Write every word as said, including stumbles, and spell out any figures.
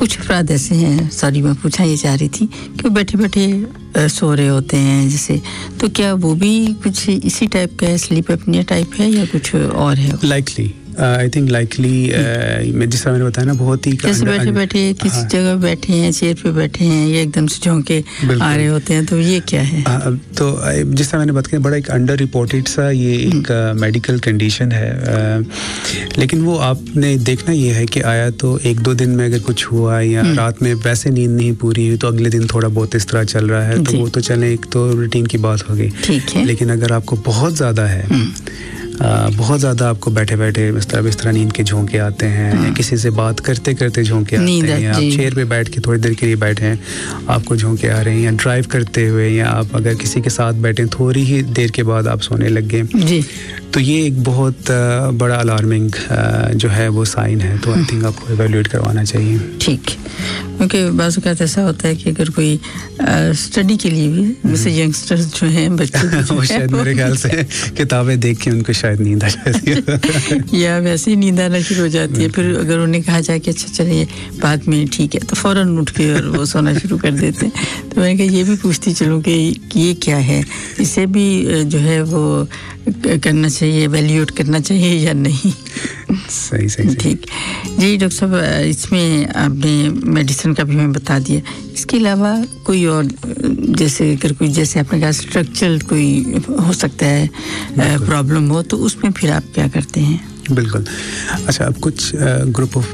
कुछ अफराद ऐसे हैं, सॉरी मैं पूछना ये चाह रही थी कि वो बैठे बैठे सो रहे होते हैं जैसे, तो क्या वो भी कुछ इसी टाइप का है, स्लीप एपनिया टाइप है या कुछ और है? लाइकली आई थिंक लाइकली मैं जिस तरह मैंने बताया ना, बहुत ही जैसे बैठे बैठे किसी हाँ, जगह बैठे हैं, चेयर पे बैठे हैं, ये एकदम से झोंके आ रहे होते हैं, तो ये क्या है? आ, तो जिस तरह मैंने बताया, बड़ा एक अंडर रिपोर्टेड सा ये एक मेडिकल कंडीशन है, आ, लेकिन वो आपने देखना ये है कि आया तो एक दो दिन में अगर कुछ हुआ या रात में वैसे नींद नहीं पूरी हुई तो अगले दिन थोड़ा बहुत इस तरह चल रहा है, तो वो तो चले, एक तो रूटीन की बात हो गई, ठीक है। लेकिन अगर आपको बहुत ज़्यादा है, आ, बहुत ज़्यादा आपको बैठे बैठे इस तरह इस तरह नींद के झोंके आते हैं, या किसी से बात करते करते झोंके आते हैं, या आप चेयर पे बैठ के थोड़ी देर के लिए बैठे हैं आपको झोंके आ रहे हैं, या ड्राइव करते हुए, या आप अगर किसी के साथ बैठे थोड़ी ही देर के बाद आप सोने लग गए, तो ये एक बहुत बड़ा अलार्मिंग जो है वो साइन है, तो आई थिंक आपको इवैल्यूएट करवाना चाहिए। ठीक, क्योंकि बाज़ औक़ात ऐसा होता है कि अगर कोई स्टडी के लिए भी, जैसे यंगस्टर्स जो हैं, बच्चे वो शायद मेरे ख्याल से किताबें देख के उनको शायद नींद आ जाती है या वैसे ही नींद आना शुरू हो जाती है, फिर अगर उन्हें कहा जाए कि अच्छा चलिए बाद में ठीक है, तो फ़ौरन उठ के और वो सोना शुरू कर देते हैं। तो मैं कहा ये भी पूछती चलूँ कि ये क्या है, इसे भी जो है वो करना चाहिए, वैल्यूएट करना चाहिए या नहीं? सही सही ठीक जी डॉक्टर साहब, इसमें आपने मेडिसिन का भी हमें बता दिया, इसके अलावा कोई और जैसे अगर कोई, जैसे आपने कहा स्ट्रक्चरल कोई हो सकता है प्रॉब्लम हो, तो उसमें फिर आप क्या करते हैं? बिल्कुल। अच्छा, अब कुछ ग्रुप ऑफ